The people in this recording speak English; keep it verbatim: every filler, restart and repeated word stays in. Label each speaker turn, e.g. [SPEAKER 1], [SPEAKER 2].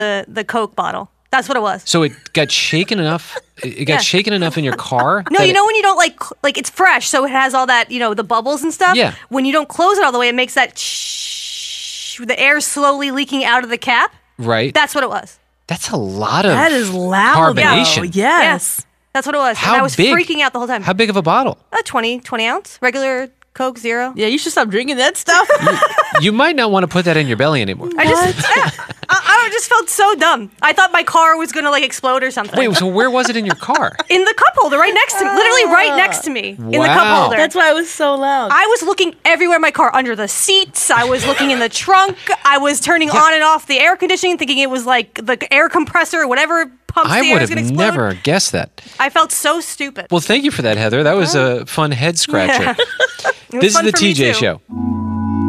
[SPEAKER 1] the, the Coke bottle. That's what it was.
[SPEAKER 2] So it got shaken enough. It got
[SPEAKER 1] Yeah.
[SPEAKER 2] shaken enough in your car.
[SPEAKER 1] No,
[SPEAKER 2] that
[SPEAKER 1] you
[SPEAKER 2] it-
[SPEAKER 1] know when you don't like cl- like it's fresh, so it has all that, you know, the bubbles and stuff.
[SPEAKER 2] Yeah.
[SPEAKER 1] When you don't close it all the way, it makes that shh, the air slowly leaking out of the cap.
[SPEAKER 2] right.
[SPEAKER 1] That's what it was.
[SPEAKER 2] That's a lot of
[SPEAKER 3] That is loud. though.
[SPEAKER 2] carbonation.
[SPEAKER 3] Yes.
[SPEAKER 1] That's what it was.
[SPEAKER 2] How
[SPEAKER 1] and I was
[SPEAKER 2] big?
[SPEAKER 1] freaking out the whole time.
[SPEAKER 2] How big of a bottle?
[SPEAKER 1] A twenty, twenty ounce regular Coke Zero.
[SPEAKER 3] Yeah, you should stop drinking that stuff.
[SPEAKER 2] You might not want to put that in your belly anymore.
[SPEAKER 1] I just, yeah, I, I just felt so dumb. I thought my car was gonna like explode or something.
[SPEAKER 2] Wait, so where was it in your car?
[SPEAKER 1] In the cup holder, right next to me, literally right next to me, in the cup
[SPEAKER 2] Wow.
[SPEAKER 1] holder.
[SPEAKER 3] That's why it was so loud.
[SPEAKER 1] I was looking everywhere in my car, under the seats. I was looking in the trunk. I was turning on and off the air conditioning, thinking it was like the air compressor or whatever pumps
[SPEAKER 2] I
[SPEAKER 1] the air
[SPEAKER 2] would
[SPEAKER 1] is
[SPEAKER 2] have
[SPEAKER 1] going to explode.
[SPEAKER 2] never guessed that.
[SPEAKER 1] I felt so stupid.
[SPEAKER 2] Well, thank you for that, Heather. That was a fun head scratcher.
[SPEAKER 1] Yeah. It was
[SPEAKER 2] This is
[SPEAKER 1] fun
[SPEAKER 2] the
[SPEAKER 1] for me,
[SPEAKER 2] T J
[SPEAKER 1] too.
[SPEAKER 2] Show.